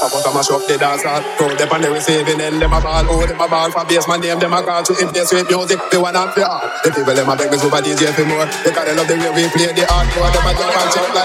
I put a mash up the dance hall. Crowd them on the receiving end, them a ball. Oh, them a ball for bass, my name, them a call. To if they sweet music, they want up the art. The people them a beg me super DJ for more. Because they love the way we play the hardcore. Them a jump and shout like